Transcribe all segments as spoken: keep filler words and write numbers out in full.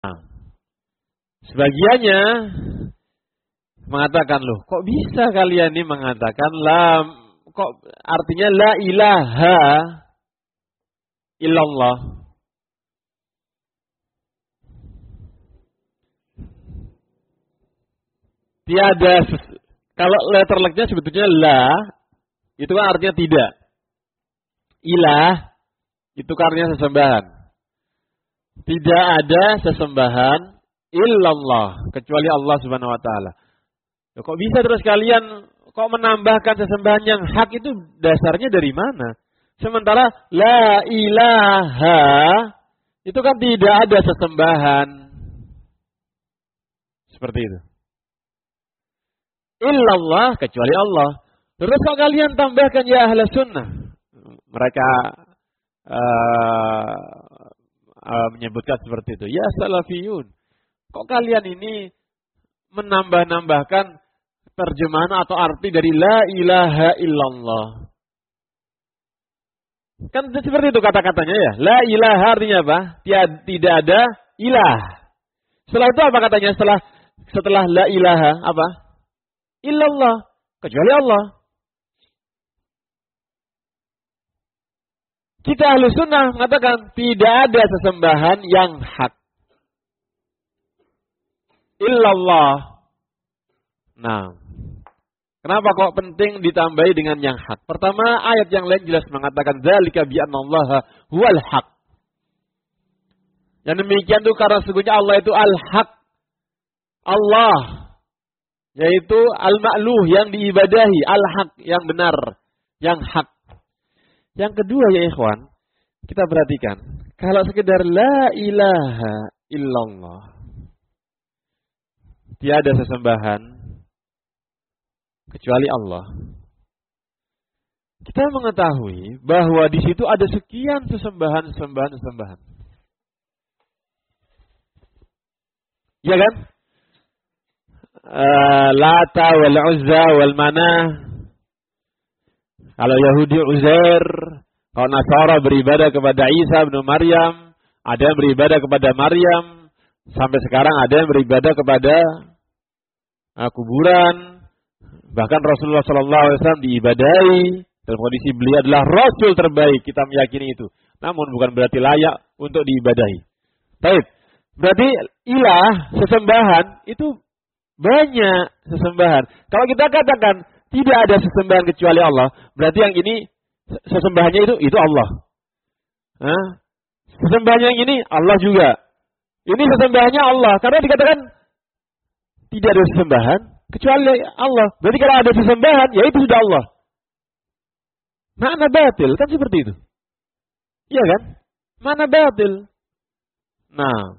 Nah, sebagiannya mengatakan, loh kok bisa kalian ini mengatakan la, kok artinya la ilaha illallah. Tiada, kalau letter leknya sebetulnya la, itu kan artinya tidak. Ilah, itu kan artinya sesembahan. Tidak ada sesembahan illallah, kecuali Allah subhanahu wa ta'ala. Loh, kok bisa terus kalian kok menambahkan sesembahan yang hak, itu dasarnya dari mana? Sementara la ilaha itu kan tidak ada sesembahan. Seperti itu. Illallah, kecuali Allah. Terus kok kalian tambahkan ya ahla sunnah? Mereka uh, uh, menyebutkan seperti itu. Ya salafiyun. Kok kalian ini menambah-nambahkan terjemahan atau arti dari la ilaha illallah? Kan seperti itu kata-katanya ya. La ilaha artinya apa? Tiada, tidak ada ilah. Setelah itu apa katanya? Setelah setelah la ilaha apa? Illallah, kecuali Allah. Kita ahli sunnah mengatakan tidak ada sesembahan yang hak. Illallah. Nah, kenapa kok penting ditambahi dengan yang hak? Pertama, ayat yang lain jelas mengatakan dzalika bi annallaha huwal haq. Yang demikian itu karena sesungguhnya Allah itu al-haq. Allah, yaitu al-ma'luh yang diibadahi, al-haq yang benar, yang hak. Yang kedua ya ikhwan, kita perhatikan, kalau sekedar la ilaha illallah, tiada sesembahan kecuali Allah. Kita mengetahui bahwa di situ ada sekian sesembahan, sesembahan, sesembahan. Ya kan? Uh, Lata wal Uzza wal Manah. Kalau Yahudi Uzair, kalau Nasara beribadah kepada Isa bin Maryam, ada yang beribadah kepada Maryam, sampai sekarang ada yang beribadah kepada uh, kuburan. Bahkan Rasulullah shallallahu alaihi wasallam diibadahi dalam kondisi beliau adalah Rasul terbaik, kita meyakini itu. Namun bukan berarti layak untuk diibadahi. Baik, berarti ilah, sesembahan itu banyak sesembahan. Kalau kita katakan tidak ada sesembahan kecuali Allah, berarti yang ini sesembahannya itu itu Allah. Hah? Sesembahannya yang ini Allah juga. Ini sesembahannya Allah, karena dikatakan tidak ada sesembahan kecuali Allah. Berarti kalau ada sesembahan, ya itu sudah Allah. Mana batil, kan seperti itu. Iya kan? Mana batil. Nah,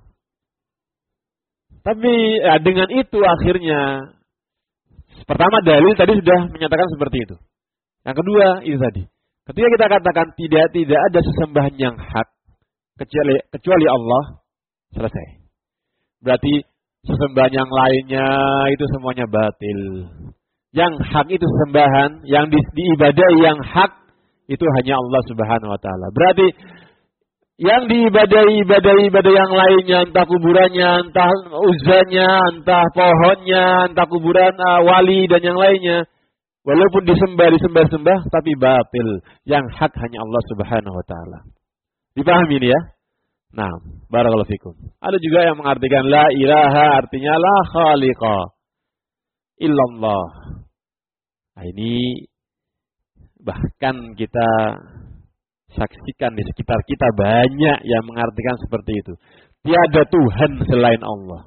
tapi ya, dengan itu akhirnya, pertama dalil tadi sudah menyatakan seperti itu. Yang kedua itu tadi, ketika kita katakan tidak tidak ada sesembahan yang hak kecuali kecuali Allah, selesai. Berarti sesembahan yang lainnya itu semuanya batil. Yang hak itu sesembahan, yang di, diibadahi yang hak itu hanya Allah Subhanahu wa taala. Berarti yang diibadahi ibadahi ibadah yang lainnya, entah kuburannya, entah uzanya, entah pohonnya, entah kuburan uh, wali dan yang lainnya, walaupun disembah disembah sembah tapi batil. Yang hak hanya Allah Subhanahu wa taala. Dipahami ini ya? Nah, barakallahu fikum. Ada juga yang mengartikan la ilaha artinya la khaliqa illallah. Nah, ini bahkan kita saksikan di sekitar kita banyak yang mengartikan seperti itu. Tiada Tuhan selain Allah.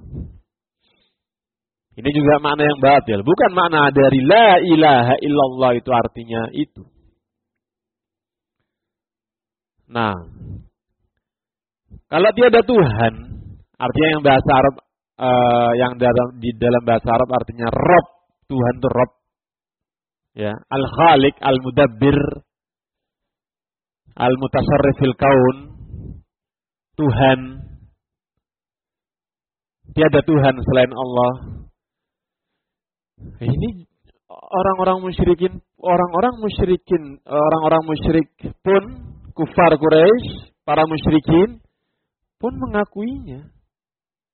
Ini juga makna yang batil. Bukan makna dari la ilaha illallah itu artinya itu. Nah, kalau tiada Tuhan, artinya yang bahasa Arab, uh, yang dalam di dalam bahasa Arab artinya Rob. Tuhan itu Rob. Ya, Al-Khaliq, Al-Mudabbir, Al-Mutasarrifil Kaun, Tuhan. Tiada Tuhan selain Allah. Ini orang-orang musyrikin, orang-orang musyrikin, orang-orang musyrik pun, kufar Quraisy, para musyrikin pun mengakuinya.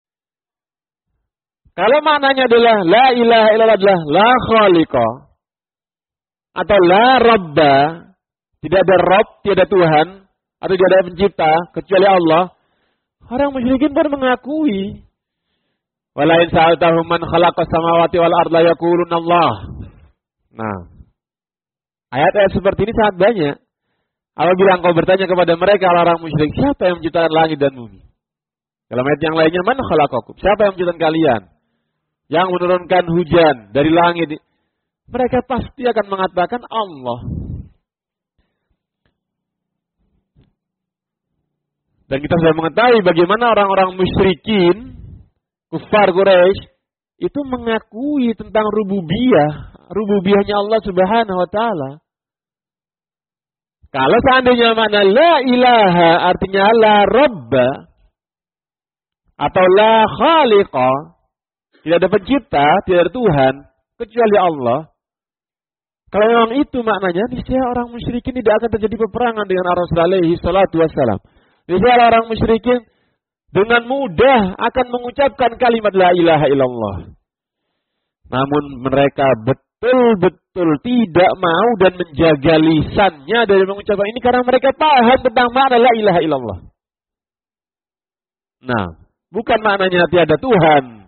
Kalau maknanya adalah la ilaha illallah adalah la khaliqa atau la rabba, tidak ada Rabb, tidak ada Tuhan, atau tidak ada pencipta kecuali Allah, orang musyrikin pun mengakui. Wala in sa'altahum man khalaqas samawati wal arda yaquluna Allah. Nah, ayat-ayat seperti ini sangat banyak. Apabila engkau bertanya kepada mereka orang musyrik, siapa yang menciptakan langit dan bumi? Dalam ayat yang lainnya, man khalaqakum? Siapa yang menciptakan kalian? Yang menurunkan hujan dari langit? Mereka pasti akan mengatakan Allah. Dan kita sudah mengetahui bagaimana orang-orang musyrikin, kufar Quraisy, itu mengakui tentang rububiyah, rububiyahnya Allah Subhanahu wa taala. Kalau seandainya makna la ilaha artinya la rabba atau la khaliqa, tidak ada pencipta, tidak ada Tuhan kecuali Allah. Kalau memang itu maknanya, niscaya orang musyrikin tidak akan terjadi peperangan dengan Rasul alaihi salatu wassalam. Niscaya orang musyrikin dengan mudah akan mengucapkan kalimat la ilaha illallah. Namun mereka betul-betul tidak mau dan menjaga lisannya dari mengucapkan ini karena mereka paham tentang makna la ilaha illallah. Nah, bukan maknanya tiada Tuhan.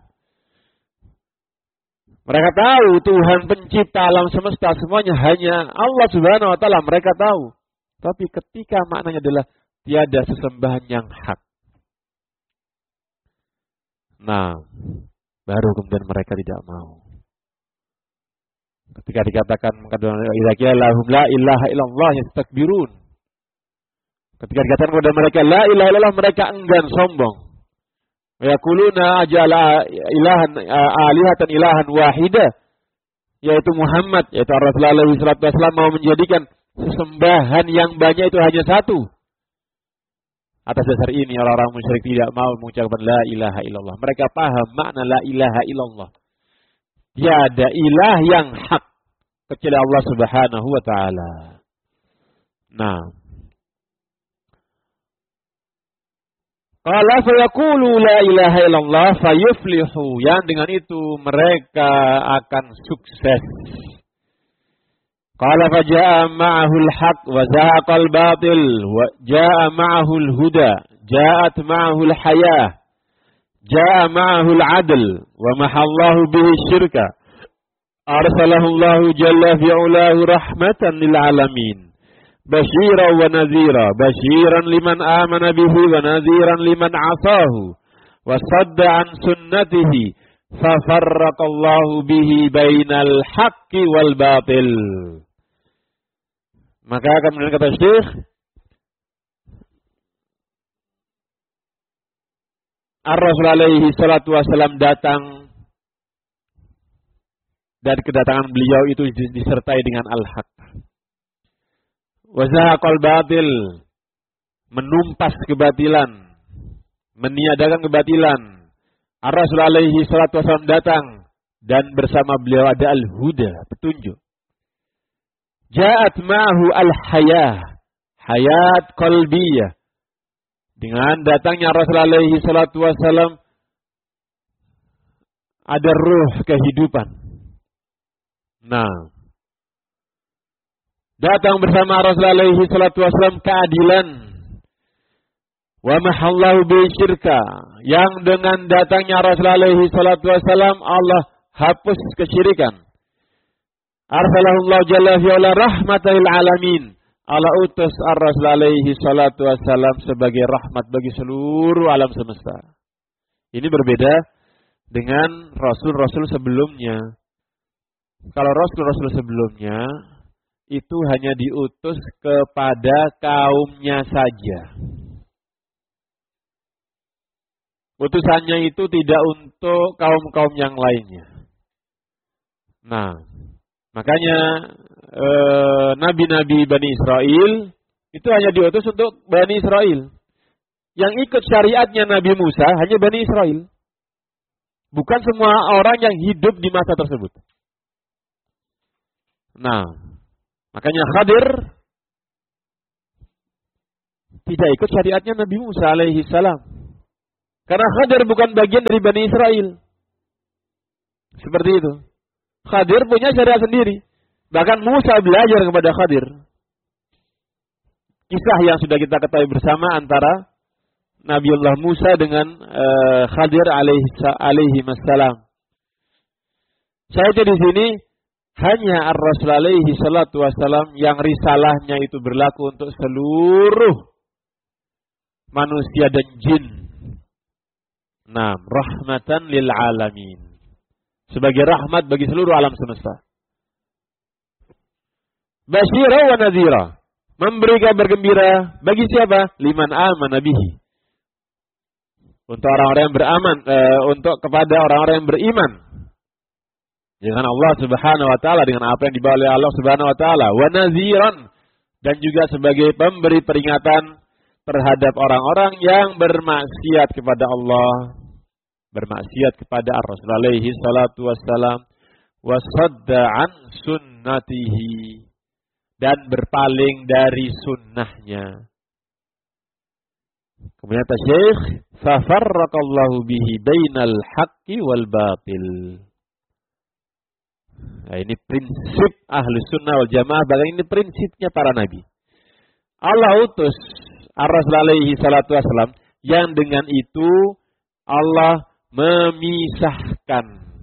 Mereka tahu Tuhan pencipta alam semesta semuanya hanya Allah Subhanahu wa taala, mereka tahu. Tapi ketika maknanya adalah tiada sesembahan yang hak. Nah, baru kemudian mereka tidak mau. Ketika dikatakan idza qila lahum la ilaha illallah yastakbirun. Ketika dikatakan kepada mereka la ilaha illallah, mereka enggan, sombong. Wa yaquluna ajala ilahan alihatan ilahan wahida, yaitu Muhammad, yaitu Rasulullah sallallahu alaihi wasallam mau menjadikan sesembahan yang banyak itu hanya satu. Atas dasar ini orang-orang musyrik tidak mau mengucapkan la ilaha illallah. Mereka paham makna la ilaha illallah. Tiada ilah yang hak kecuali Allah Subhanahu wa taala. Nah, qala fa yaqulu la ilaha illallah fayuflihu, yang dengan itu mereka akan sukses. Qala fa jaa ma'ahu al-haq wa zahaqa al-batil wa jaa ma'ahu al-huda, ja'at ma'ahu al-hayah, jaa ma'ahu al-'adl wa mahallahu bihi syirka. Arsalahu Allah jalla fi'ulahu rahmatan lil alamin. Basyiran wa nadhira, basyiran liman amana bihi wa nadhiran liman 'asahu wa sadda an sunnatihi, fa farraqallahu bihi bainal haqqi wal batil. Maka kemudian kata Syekh, Ar-Rasul alaihi salatu wasallam datang dan kedatangan beliau itu disertai dengan al-haq. Wa zahaqal batil, menumpas kebatilan, meniadakan kebatilan. Ar-Rasul alaihi salatu wasallam datang dan bersama beliau ada al-huda, petunjuk. Ja'at ma'ahu al-hayah, hayat qalbiyah. Dengan datangnya Rasul alaihi salatu wasallam ada ruh kehidupan. Nah, datang bersama Rasul alaihi salatu wasallam keadilan. Wa mahallahu bi syirka, yang dengan datangnya Rasul alaihi salatu wasallam Allah hapus kesyirikan. Arsalahullahu jalla fi'ala rahmatan lil alamin. Allah utus Ar-Rasul alaihi salatu wasallam sebagai rahmat bagi seluruh alam semesta. Ini berbeda dengan rasul-rasul sebelumnya. Kalau rasul-rasul sebelumnya itu hanya diutus kepada kaumnya saja. Utusannya itu tidak untuk kaum-kaum yang lainnya. Nah, makanya eh, nabi-nabi Bani Israel itu hanya diutus untuk Bani Israel. Yang ikut syariatnya Nabi Musa hanya Bani Israel. Bukan semua orang yang hidup di masa tersebut. Nah, makanya Khadir tidak ikut syariatnya Nabi Musa alaihi salam. Karena Khadir bukan bagian dari Bani Israel. Seperti itu. Khadir punya syariat sendiri. Bahkan Musa belajar kepada Khadir. Kisah yang sudah kita ketahui bersama antara Nabiullah Musa dengan uh, Khadir alaihi alaihi wassalam. Saya di sini hanya Ar-Rasul alaihi salatu wassalam yang risalahnya itu berlaku untuk seluruh manusia dan jin. Nah, rahmatan lil alamin. Sebagai rahmat bagi seluruh alam semesta. Basyira wa nadhira. Memberi kabar gembira bagi siapa? Liman amana bihi. Untuk orang-orang yang beraman, e, untuk kepada orang-orang yang beriman dengan Allah Subhanahu wa taala, dengan apa yang dibawa oleh Allah Subhanahu wa taala. Wa nadhiran, dan juga sebagai pemberi peringatan terhadap orang-orang yang bermaksiat kepada Allah, bermaksiat kepada Ar-Rasul alaihi salatu wassalam, wa sadda an sunnatihi, dan berpaling dari sunnahnya. Kemudian kata Syekh, fafarraqallahu bihi bainal haqqi wal batil. Nah, ini prinsip ahli sunnah wal jamaah, bahkan ini prinsipnya para nabi. Allah utus Ar-Rasul alaihi salatu wassalam yang dengan itu Allah memisahkan.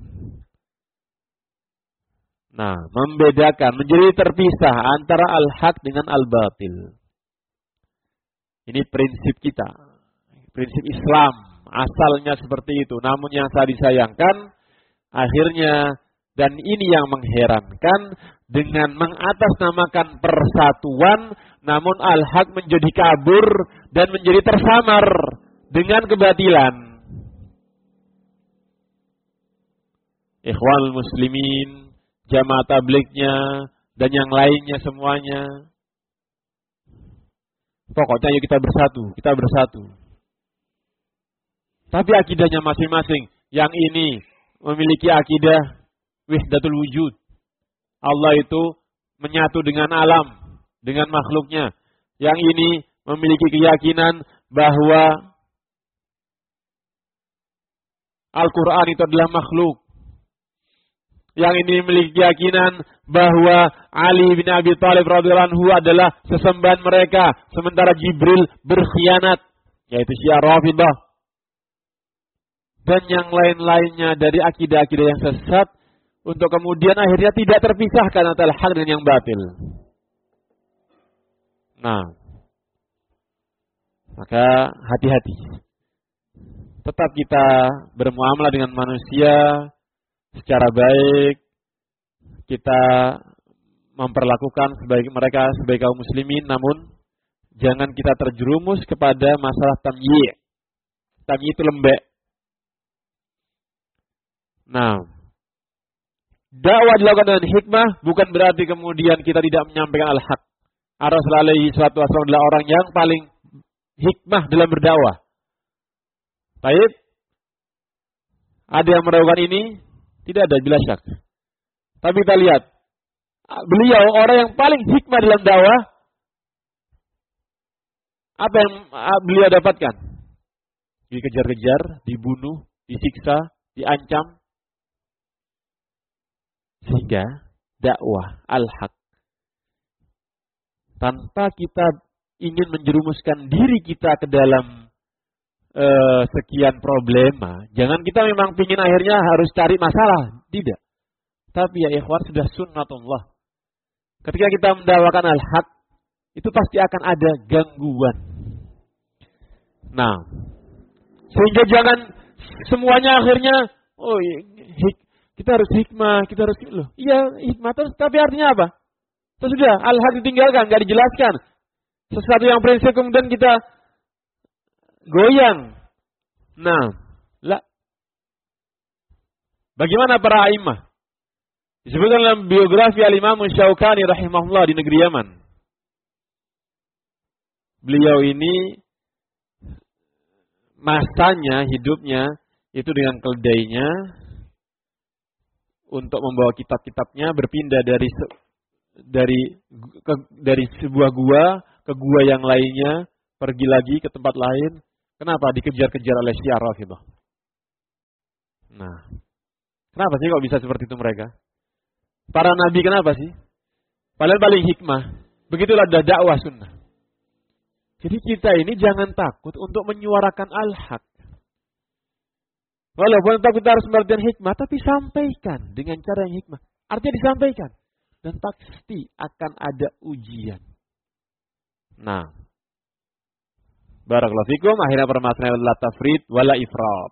Nah, membedakan, menjadi terpisah antara al-haq dengan al-batil. Ini prinsip kita. Prinsip Islam. Asalnya seperti itu. Namun yang saya disayangkan, akhirnya, dan ini yang mengherankan, dengan mengatasnamakan persatuan, namun al-haq menjadi kabur dan menjadi tersamar dengan kebatilan. Ikhwanul muslimin, jamaah tablignya, dan yang lainnya semuanya. Pokoknya yuk kita bersatu, kita bersatu. Tapi akidahnya masing-masing. Yang ini memiliki akidah wahdatul wujud. Allah itu menyatu dengan alam, dengan makhluknya. Yang ini memiliki keyakinan bahwa Al-Quran itu adalah makhluk. Yang ini memiliki keyakinan bahwa Ali bin Abi Thalib radhiyallahu anhu adalah sesembahan mereka, sementara Jibril berkhianat, yaitu Syiah Rafidhah. Dan yang lain-lainnya dari akidah-akidah yang sesat, untuk kemudian akhirnya tidak terpisahkan antara hak dan yang batil. Nah, maka hati-hati. Tetap kita bermuamalah dengan manusia secara baik, kita memperlakukan sebagai mereka sebagai kaum muslimin, namun jangan kita terjerumus kepada masalah tamyi'. Tamyi' itu lembek. Nah, dakwah dilakukan dengan hikmah bukan berarti kemudian kita tidak menyampaikan al-haq. Ar-Rasul alaihi salatu wasallam adalah orang yang paling hikmah dalam berdakwah. Baik, ada yang meragukan ini? Tidak ada, bila syak. Tapi kita lihat, beliau orang yang paling hikmah dalam dakwah. Apa yang beliau dapatkan? Dikejar-kejar, dibunuh, disiksa, diancam. Sehingga dakwah al-haq, tanpa kita ingin menjerumuskan diri kita ke dalam Uh, sekian problema. Jangan kita memang pingin akhirnya harus cari masalah. Tidak. Tapi ya ikhwan, sudah sunnatullah. Ketika kita mendakwakan al-haq, itu pasti akan ada gangguan. Nah, sehingga jangan semuanya akhirnya, oh hik, kita harus hikmah, kita harus loh. Iya hikmah terus, tapi artinya apa? Terus sudah al-haq ditinggalkan, nggak dijelaskan. Sesuatu yang prinsip kemudian kita goyang. Nah, lah. Bagaimana para a'immah? Disebutkan dalam biografi Al-Imam Syaukani rahimahullah di negeri Yaman. Beliau ini masanya, hidupnya itu dengan keledainya untuk membawa kitab-kitabnya berpindah dari dari ke, dari sebuah gua ke gua yang lainnya, pergi lagi ke tempat lain. Kenapa? Dikejar-kejar oleh Syiah Rafidhah. Nah, Kenapa sih kok bisa seperti itu mereka? Para nabi kenapa sih? Padahal paling hikmah. Begitulah dakwah sunnah. Jadi kita ini jangan takut untuk menyuarakan al-haq. Walaupun kita harus mengerti hikmah, tapi sampaikan dengan cara yang hikmah. Artinya disampaikan. Dan pasti akan ada ujian. Nah. Barakallahu fikum. Akhirnya permasalahan la tafrid wala ifrat.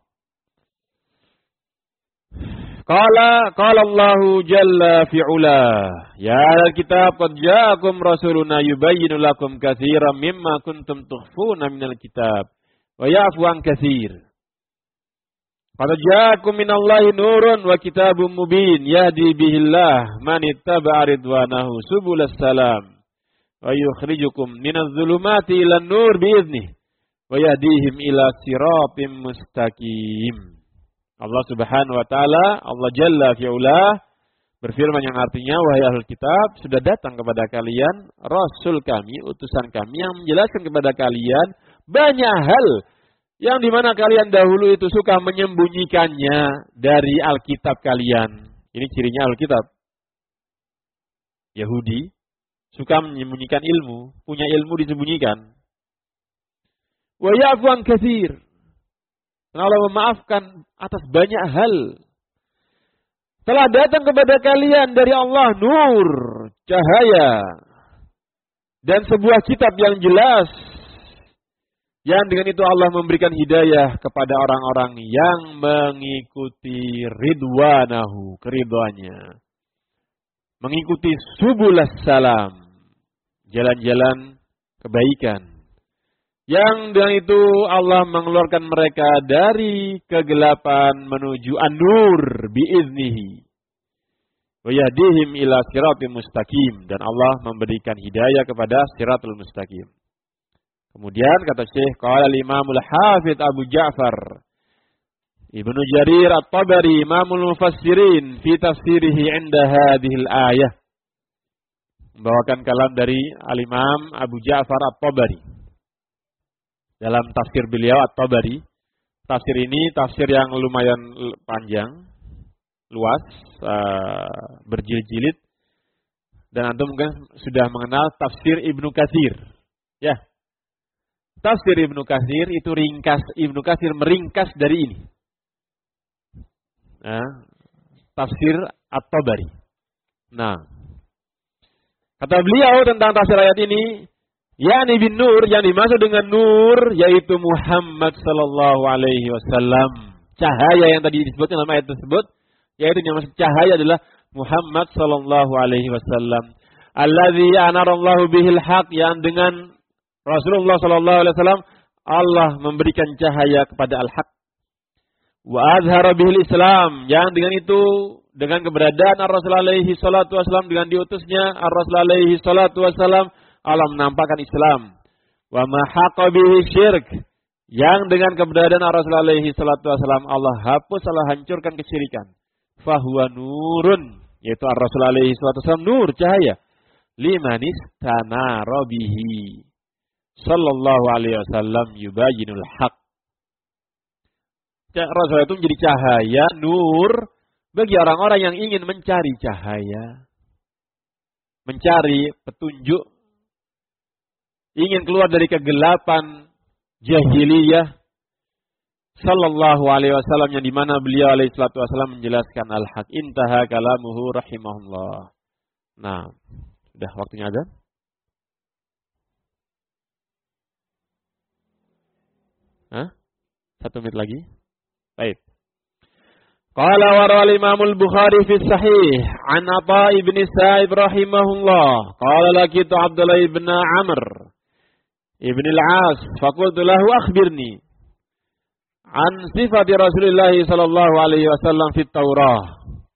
Qala qala Allahu jalla fi'ula. Ya al-kitab qad ja'akum rasuluna yubayyinu lakum katsiran mimma kuntum tukhfuna minal kitab wa ya'fu an katsir. Qad ja'akum minallahi nurun wa kitabun mubin yahdi bihillah man ittaba'a ridwanahu subulas salam wa yukhrijukum minadh dhulumati ilan nur bi'idnihi wa yahdihim ila siratim mustaqim. Allah Subhanahu wa taala, Allah Jalla fi'ula berfirman yang artinya, wahai ahlul kitab, sudah datang kepada kalian rasul kami, utusan kami yang menjelaskan kepada kalian banyak hal yang dimana kalian dahulu itu suka menyembunyikannya dari Alkitab kalian. Ini cirinya Alkitab. Yahudi suka menyembunyikan ilmu, punya ilmu disembunyikan. Wa ya'fu an katsir. Allah memaafkan atas banyak hal. Telah datang kepada kalian dari Allah nur, cahaya, dan sebuah kitab yang jelas. Yang dengan itu Allah memberikan hidayah kepada orang-orang yang mengikuti ridwanahu, keridhaannya. Mengikuti subulas salam, jalan-jalan kebaikan. Yang dengan itu Allah mengeluarkan mereka dari kegelapan menuju an-nur biiznihi. Wa yahdihim ila siratim mustaqim. Dan Allah memberikan hidayah kepada siratul mustaqim. Kemudian kata Syekh, qala al-Imamul Hafidz Abu Ja'far Ibnu Jarir At-Tabari Imamul Mufassirin fi tafsirihi 'inda hadhil ayah. Membawakan kalam dari al-Imam Abu Ja'far At-Tabari. Dalam tafsir beliau At-Tabari, tafsir ini tafsir yang lumayan panjang, luas, uh, berjilid-jilid, dan antum mungkin sudah mengenal tafsir Ibnu Katsir. Ya, tafsir Ibnu Katsir itu ringkas, Ibnu Katsir meringkas dari ini. Nah, tafsir At-Tabari. Nah, kata beliau tentang tafsir ayat ini, yakni bin nur, yang dimaksud dengan nur yaitu Muhammad sallallahu alaihi wasallam. Cahaya yang tadi disebutkan dalam ayat tersebut, yaitu yang maksud cahaya adalah Muhammad sallallahu alaihi wasallam. Allazi anarallahu bihil haq, yang dengan Rasulullah sallallahu alaihi wasallam Allah memberikan cahaya kepada al-haq. Wa azhara bihil Islam, yang dengan itu, dengan keberadaan Ar-Rasul alaihi salatu wasallam, dengan diutusnya Ar-Rasul alaihi salatu wasallam, Allah menampakkan Islam. Wa ma haqa bihi syirk, yang dengan keberadaan Rasul alaihi salatu wasallam Allah hapus, Allah hancurkan kesyirikan. Fahuwa nurun, yaitu Rasul alaihi salatu wasallam nur, cahaya. Limanis tanara bihi sallallahu alaihi wasallam yubayyinul haq. Rasul itu menjadi cahaya, nur bagi orang-orang yang ingin mencari cahaya, mencari petunjuk, ingin keluar dari kegelapan jahiliyah. Sallallahu alaihi wasallam, yang dimana beliau alaihi salatu wasallam menjelaskan al-haq. Intaha kalamuhu rahimahullah. Nah, sudah waktunya ada. Hah? Satu menit lagi. Baik. Qala wa rawal Imam al-Bukhari fi sahih an Atha ibn Sa'ib rahimahullah. Qala laqitu Abdullah ibn Amr Ibn al-As, faqultu lahu akhbirni an sifati Rasulullah sallallahu alaihi wasallam fi Taurah.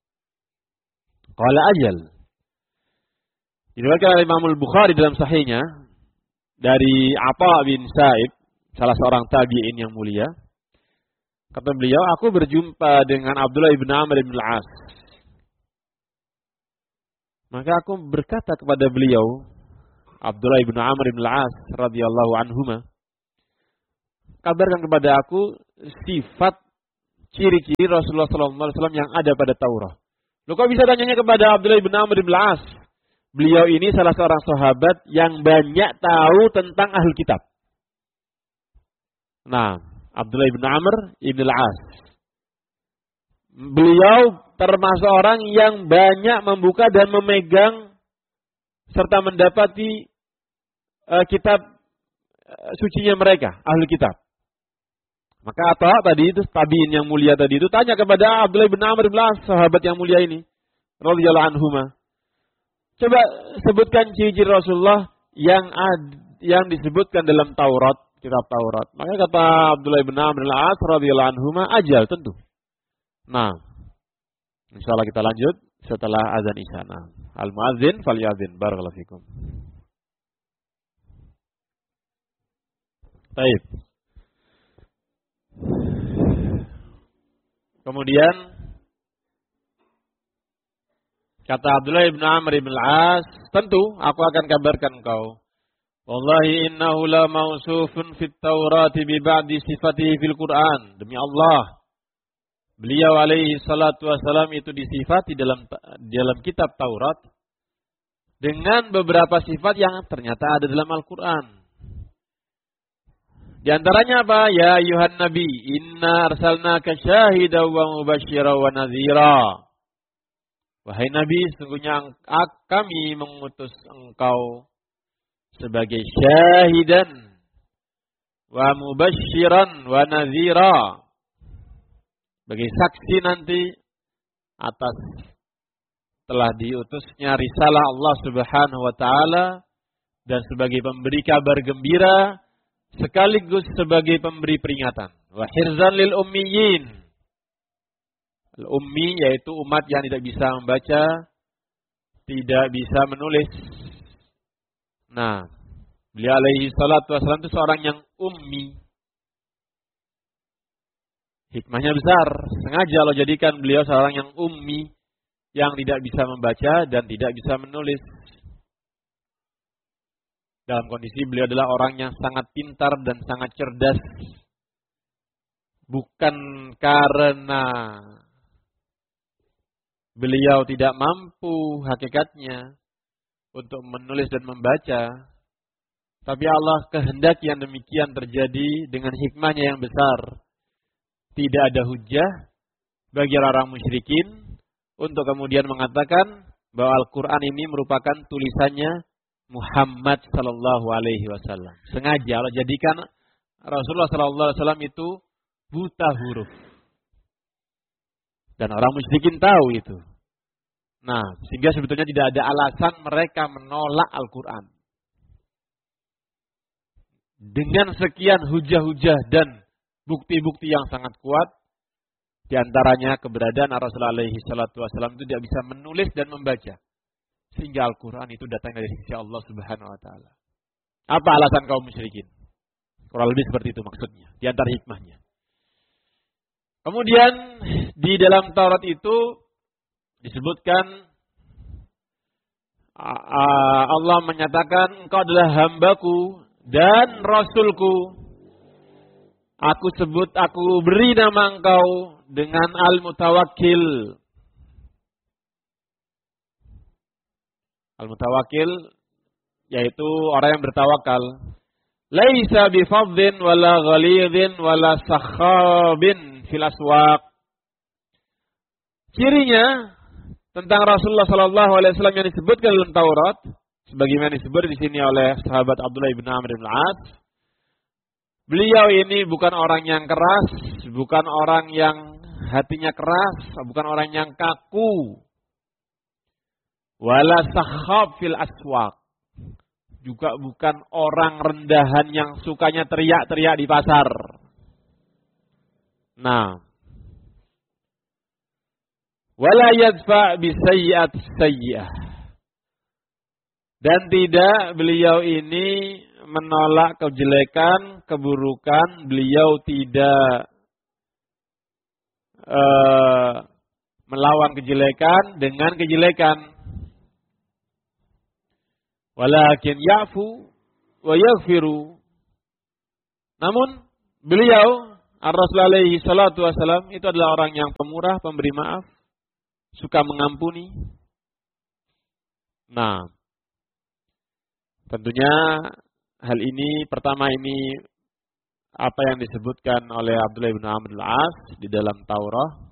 Qala ajal. Diriwayatkan oleh Imam Al-Bukhari dalam sahihnya dari Atha bin Sa'ib, salah seorang tabi'in yang mulia. Kata beliau, aku berjumpa dengan Abdullah ibn Amr ibn al-As. Maka aku berkata kepada beliau, Abdullah ibn Amr ibn al-As radhiyallahu anhuma, kabarkan kepada aku sifat ciri-ciri Rasulullah sallallahu alaihi wasallam yang ada pada Taurat. Loh kok bisa tanyanya kepada Abdullah bin Amr bin Al-As? Beliau ini salah seorang sahabat yang banyak tahu tentang Ahlul Kitab. Nah, Abdullah bin Amr bin Al-As. Beliau termasuk orang yang banyak membuka dan memegang serta mendapati uh, kitab uh, sucinya mereka, Ahlul Kitab. Maka Atha tadi itu tabiin yang mulia tadi itu tanya kepada Abdullah bin Amr bin Al-As, sahabat yang mulia ini, radhiyallahu anhuma. Coba sebutkan ciri-ciri Rasulullah yang ad, yang disebutkan dalam Taurat, kitab Taurat. Maka kata Abdullah bin Amr bin Al-As radhiyallahu anhuma, ajal tentu. Nah, insyaallah kita lanjut setelah azan Isya. Nah, al-muadzin falyadzin, barakallahu fikum. Baik. Kemudian kata Abdullah bin Amr bin Al-As, tentu aku akan kabarkan engkau. Wallahi innahu la mausufun fit Taurati bi ba'di sifatihi fil Quran. Demi Allah, beliau alaihi salatu wassalam itu disifati dalam dalam kitab Taurat dengan beberapa sifat yang ternyata ada dalam Al-Quran. Di antaranya apa? Ya ayuhan nabi, inna arsalnaka syahidan wa mubasysyiran wa nadhira. Wahai nabi, sesungguhnya kami mengutus engkau sebagai syahidan wa mubasysyiran wa nadhira. Sebagai saksi nanti atas telah diutusnya risalah Allah Subhanahu wa taala dan sebagai pemberi kabar gembira sekaligus sebagai pemberi peringatan. Wa hirzan lil ummiyin. Al-ummi yaitu umat yang tidak bisa membaca, tidak bisa menulis. Nah, beliau alaihi salatu wassalam itu seorang yang ummi. Hikmahnya besar. Sengaja Allah jadikan beliau seorang yang ummi, yang tidak bisa membaca dan tidak bisa menulis. Dalam kondisi beliau adalah orang yang sangat pintar dan sangat cerdas. Bukan karena beliau tidak mampu hakikatnya untuk menulis dan membaca, tapi Allah kehendaki yang demikian terjadi dengan hikmahnya yang besar. Tidak ada hujah bagi orang musyrikin untuk kemudian mengatakan bahwa Al-Quran ini merupakan tulisannya Muhammad sallallahu alaihi wasallam. Sengaja Allah jadikan Rasulullah sallallahu alaihi wasallam itu buta huruf. Dan orang musyrikin tahu itu. Nah, sehingga sebetulnya tidak ada alasan mereka menolak Al-Quran. Dengan sekian hujah-hujah dan bukti-bukti yang sangat kuat, di antaranya keberadaan Rasulullah alaihi salatu wasallam itu tidak bisa menulis dan membaca. Sehingga Al-Quran itu datang dari sisi Allah Subhanahu wa taala. Apa alasan kaum musyrikin? Kurang lebih seperti itu maksudnya, di antara hikmahnya. Kemudian di dalam Taurat itu disebutkan Allah menyatakan engkau adalah hambaku dan rasulku. Aku sebut, aku beri nama engkau dengan Al-Mutawakkil. Al-Mutawakkil yaitu orang yang bertawakal. Laisa bifadhin wala ghalidhin wala sakhabin fil aswaq. Cirinya tentang Rasulullah sallallahu alaihi wasallam yang disebutkan dalam Taurat, sebagaimana disebut di sini oleh sahabat Abdullah bin Amr bin Al-As. Beliau ini bukan orang yang keras, bukan orang yang hatinya keras, bukan orang yang kaku. Wala sakhab fil aswaq. Juga bukan orang rendahan yang sukanya teriak-teriak di pasar. Nah, wala yadfa bisayyi'at sayyi'ah. Dan tidak beliau ini menolak kejelekan, keburukan. Beliau tidak uh, melawan kejelekan dengan kejelekan. Walakin ya'fu wa yaghfiru. Namun beliau Ar-Rasul alaihi salatu wassalam itu adalah orang yang pemurah, pemberi maaf, suka mengampuni. Nah, tentunya hal ini pertama ini apa yang disebutkan oleh Abdullah bin Amr al-As di dalam Taurat.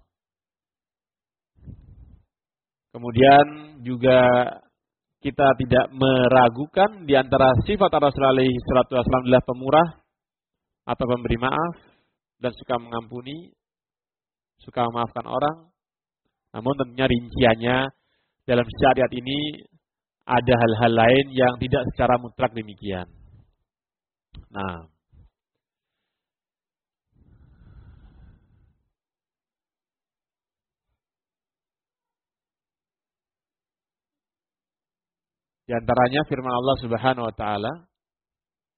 Kemudian juga kita tidak meragukan di antara sifat Rasul alaihi salatu wasallam adalah pemurah atau pemberi maaf dan suka mengampuni, suka memaafkan orang. Namun tentunya rinciannya dalam syariat ini ada hal-hal lain yang tidak secara mutlak demikian. Nah, di antaranya firman Allah Subhanahu wa taala,